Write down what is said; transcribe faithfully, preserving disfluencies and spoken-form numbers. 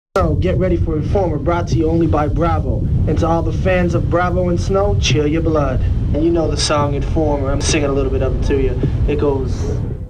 Snow, get ready for Informer, brought to you only by Bravo. And to all the fans of Bravo and Snow, chill your blood. And you know the song Informer. I'm singing a little bit of it to you. It goes...